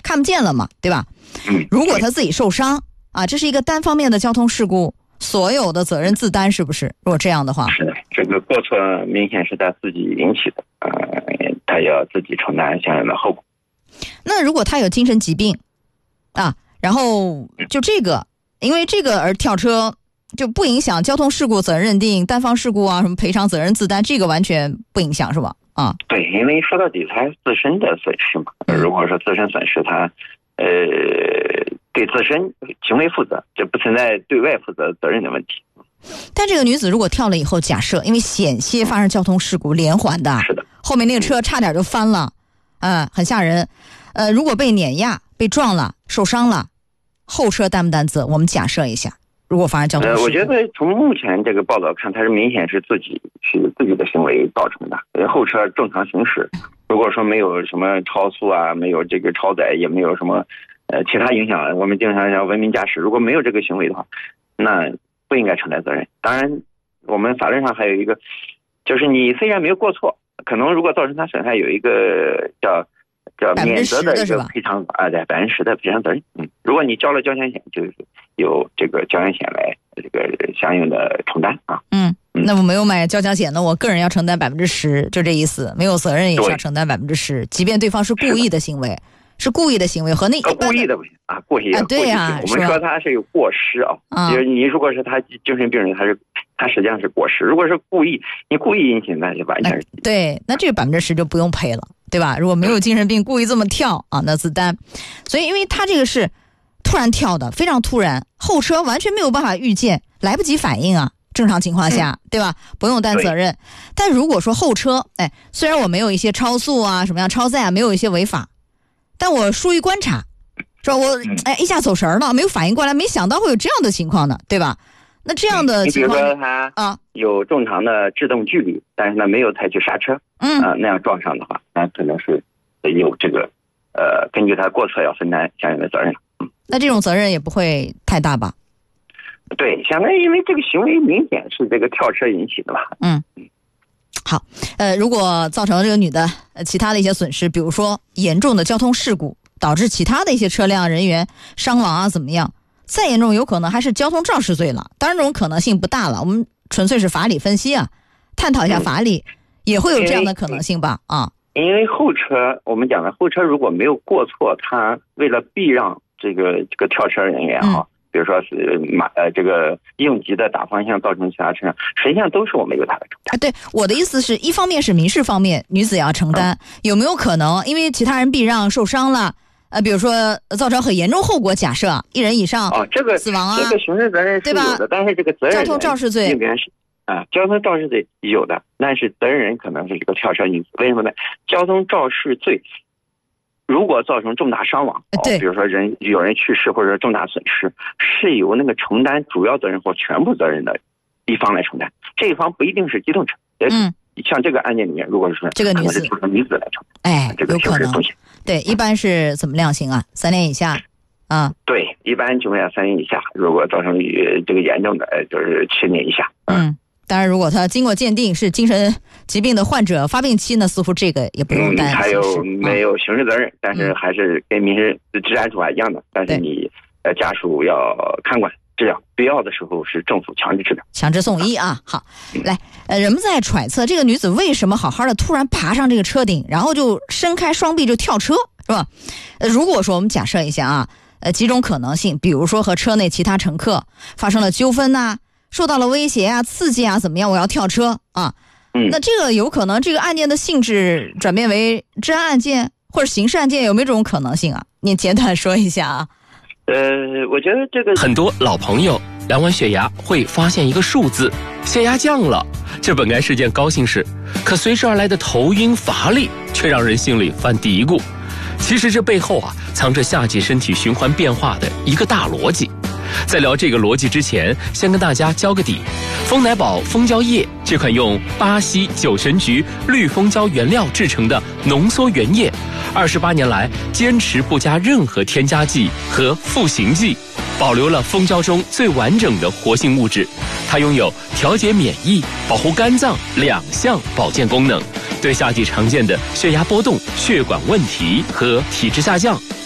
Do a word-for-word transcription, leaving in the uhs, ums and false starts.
看不见了嘛，对吧？ 嗯， 如果他自己受伤啊，这是一个单方面的交通事故，所有的责任自担，是不是？如果这样的话， 是的，这个过错明显是他自己引起的，呃，他要自己承担相应的后果。 那如果他有精神疾病啊，然后就这个，因为这个而跳车，就不影响交通事故责任认定、单方事故啊，什么赔偿责任自担，这个完全不影响，是吧？啊， 对，因为说到底它是自身的损失嘛。如果说自身损失，他呃对自身行为负责，这不存在对外负责责任的问题。 但这个女子如果跳了以后，假设因为险些发生交通事故，连环的， 是的， 后面那个车差点就翻了，嗯、呃，很吓人。呃，如果被碾压、被撞了、受伤了，后车担不担责？我们假设一下，如果发生交通事故， 呃，我觉得从目前这个报道看，它是明显是自己是自己的行为造成的。呃，后车正常行驶，如果说没有什么超速啊，没有这个超载，也没有什么呃其他影响，我们经常叫文明驾驶，如果没有这个行为的话，那不应该承担责任。当然，我们法律上还有一个，就是你虽然没有过错，可能如果造成他损害，有一个叫叫免责的一个赔偿啊，对，百分之十的赔偿责任。嗯，如果你交了交强险，就是由这个交强险来这个相应的承担啊。 嗯，那我没有买交强险呢，我个人要承担百分之十，就这意思。没有责任也是要承担百分之十，即便对方是故意的行为。是故意的行为和那一般的、 呃、故意的不行啊，故意啊，对呀、 啊，我们说他是有过失啊。啊，就是你如果是他精神病人，他是他实际上是过失。如果是故意，你故意引起，那就完全是、 啊、对，那这个百分之十就不用赔了，对吧？如果没有精神病，故意这么跳啊，那自担。所以，因为他这个是突然跳的，非常突然，后车完全没有办法预见，来不及反应啊。正常情况下，对吧？不用担责任。但如果说后车，哎，虽然我没有一些超速啊，什么样超载啊，没有一些违法。但我疏于观察，说我哎一下走神了，没有反应过来，没想到会有这样的情况呢，对吧？那这样的情况， 你比如说他啊有正常的制动距离，但是呢没有采取刹车，嗯啊、呃、那样撞上的话，那可能是有这个呃根据他过错要分担相应的责任。嗯， 那这种责任也不会太大吧？ 对，相当于因为这个行为明显是这个跳车引起的吧？ 嗯。好，呃，如果造成这个女的呃其他的一些损失，比如说严重的交通事故，导致其他的一些车辆人员伤亡啊，怎么样？再严重，有可能还是交通肇事罪了。当然，这种可能性不大了。我们纯粹是法理分析啊，探讨一下法理，嗯、也会有这样的可能性吧？啊， 因为后车我们讲的后车如果没有过错，他为了避让这个这个跳车人员啊。嗯，比如说是马呃这个应急的打方向造成其他车辆，实际上都是我们由他来承担。 啊，对，我的意思是一方面是民事方面，女子也要承担，嗯、有没有可能因为其他人避让受伤了，呃，比如说造成很严重后果，假设一人以上哦，这个死亡啊， 这个刑事责任是有的，但是这个责任交通肇事罪应该是啊，交通肇事罪有的，但是责任人可能是这个跳车女子，为什么呢？交通肇事罪。如果造成重大伤亡， 对、 哦，比如说人有人去世或者重大损失，是由那个承担主要责任或全部责任的一方来承担，这一方不一定是机动车。嗯，像这个案件里面，如果是这个女子， 可能是女子来承担，哎， 这个刑事风险。 对，一般是怎么量刑啊？三年以下啊？ 对，一般情况下三年以下，如果造成这个严重的，就是七年以下。 嗯。当然，如果他经过鉴定是精神疾病的患者发病期呢，似乎这个也不用担。 嗯，还有没有刑事责任？嗯、但是还是跟民事治安处罚一样的。但是你呃家属要看管治疗，必要的时候是政府强制治疗、 强制送医啊。好，来，呃，人们在揣测这个女子为什么好好的突然爬上这个车顶，然后就伸开双臂就跳车，是吧？呃，如果说我们假设一下啊，呃，几种可能性，比如说和车内其他乘客发生了纠纷呐、啊。受到了威胁啊、刺激啊，怎么样？我要跳车啊！嗯，那这个有可能这个案件的性质转变为治安案件或者刑事案件，有没有这种可能性啊？你简短说一下啊。 呃，我觉得这个很多老朋友量完血压会发现一个数字，血压降了，这本该是件高兴事，可随之而来的头晕乏力却让人心里犯嘀咕。其实这背后啊，藏着夏季身体循环变化的一个大逻辑。在聊这个逻辑之前，先跟大家交个底。丰奶宝蜂胶液这款用巴西酒神菊绿蜂胶原料制成的浓缩原液，二十八年来坚持不加任何添加剂和赋形剂，保留了蜂胶中最完整的活性物质。它拥有调节免疫、保护肝脏两项保健功能，对夏季常见的血压波动、血管问题和体质下降